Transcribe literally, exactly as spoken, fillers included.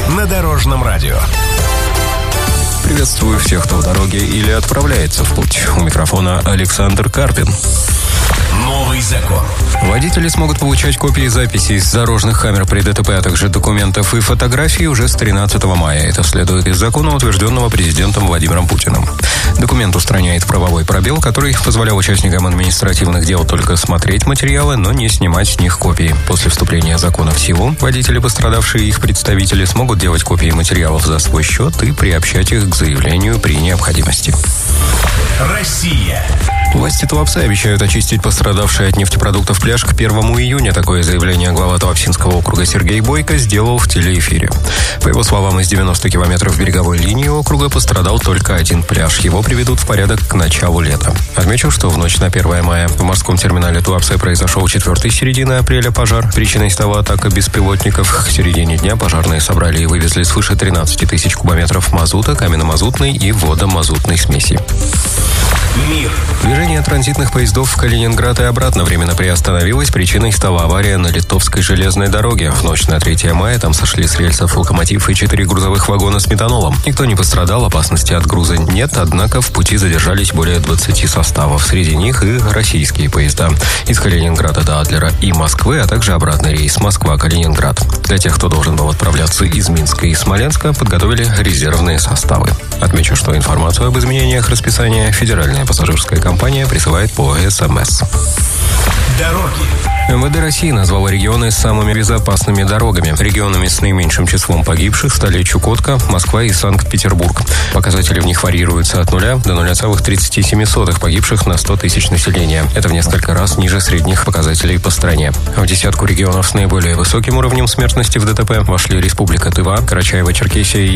на Дорожном радио. Приветствую всех, кто в дороге или отправляется в путь. У микрофона Александр Карпин. Новый закон. Водители смогут получать копии записей с дорожных камер при ДТП, а также документов и фотографий уже с тринадцатого мая. Это следует из закона, утвержденного президентом Владимиром Путиным. Документ устраняет правовой пробел, который позволял участникам административных дел только смотреть материалы, но не снимать с них копии. После вступления закона в силу водители, пострадавшие и их представители, смогут делать копии материалов за свой счет и приобщать их к заявлению при необходимости. Россия. Власти Туапсе обещают очистить пострадавший от нефтепродуктов пляж к первому июня. Такое заявление глава Туапсинского округа Сергей Бойко сделал в телеэфире. По его словам, из девяноста километров береговой линии округа пострадал только один пляж. Его приведут в порядок к началу лета. Отмечу, что в ночь на первое мая в морском терминале Туапсе произошел четвертый середины апреля пожар. Причиной стала атака беспилотников. К середине дня пожарные собрали и вывезли свыше тринадцати тысяч кубометров мазута, каменно-мазутной и водомазутной смеси. Мир. Движение транзитных поездов в Калининград и обратно временно приостановилось. Причиной стала авария на Литовской железной дороге. В ночь на третье мая там сошли с рельсов локомотив и четыре грузовых вагона с метанолом. Никто не пострадал, опасности от груза нет, однако в пути задержались более двадцати составов. Среди них и российские поезда. Из Калининграда до Адлера и Москвы, а также обратный рейс Москва-Калининград. Для тех, кто должен был отправляться из Минска и Смоленска, подготовили резервные составы. Отмечу, что информацию об изменениях расписания федеральная пассажирская компания присылает по СМС. Дороги. МВД России назвало регионы с самыми безопасными дорогами. Регионами с наименьшим числом погибших стали Чукотка, Москва и Санкт-Петербург. Показатели в них варьируются от нуля до нуля целых тридцати семи сотых погибших на сто тысяч населения. Это в несколько раз ниже средних показателей по стране. В десятку регионов с наиболее высоким уровнем смертности в ДТП вошли Республика Тыва, Карачаево-Черкесия и